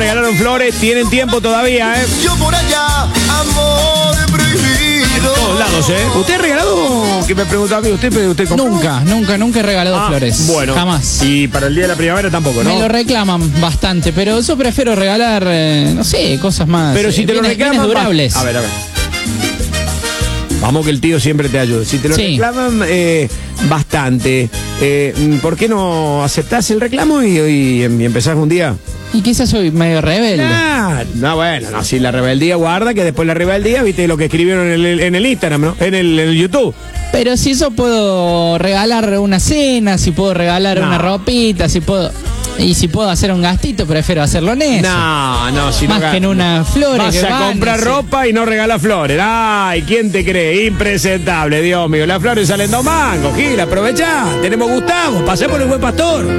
regalaron flores, tienen tiempo todavía, ¿eh? Yo por allá, amor prohibido. Todos lados, ¿eh? ¿Usted ha regalado? Que me preguntaba a mí, ¿usted compró? Nunca he regalado flores. Bueno. Jamás. Y para el día de la primavera tampoco, ¿no? Me lo reclaman bastante, pero yo prefiero regalar, no sé, cosas más. Pero si te lo reclaman, bienes durables. A ver. Vamos que el tío siempre te ayude. Si te lo reclaman bastante, ¿por qué no aceptás el reclamo y empezás un día? Y quizás soy medio rebelde. No, si la rebeldía guarda, que después la rebeldía, viste lo que escribieron en el Instagram, ¿no? En el YouTube. Pero si yo puedo regalar una cena, si puedo regalar una ropita, si puedo hacer un gastito, prefiero hacerlo en eso. No, si más que en una flores. Vas a comprar ropa y no regalas flores. Ay, ¿quién te cree? Impresentable, Dios mío. Las flores salen 2 mangos, Gil, aprovechá. Tenemos Gustavo, pasé por el Buen Pastor.